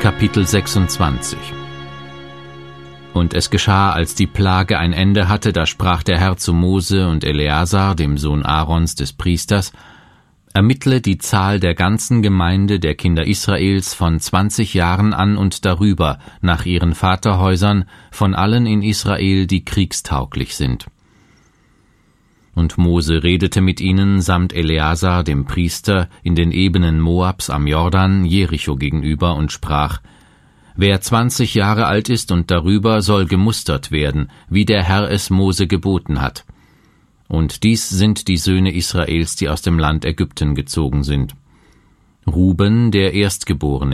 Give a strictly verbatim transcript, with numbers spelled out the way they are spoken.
Kapitel sechsundzwanzig. Und es geschah, als die Plage ein Ende hatte, da sprach der Herr zu Mose und Eleazar, dem Sohn Aarons des Priesters: Ermittle die Zahl der ganzen Gemeinde der Kinder Israels von zwanzig Jahren an und darüber, nach ihren Vaterhäusern, von allen in Israel, die kriegstauglich sind. Und Mose redete mit ihnen samt Eleazar, dem Priester, in den Ebenen Moabs am Jordan, Jericho gegenüber, und sprach: Wer zwanzig Jahre alt ist und darüber, soll gemustert werden, wie der Herr es Mose geboten hat. Und dies sind die Söhne Israels, die aus dem Land Ägypten gezogen sind: Ruben, der Erstgeborene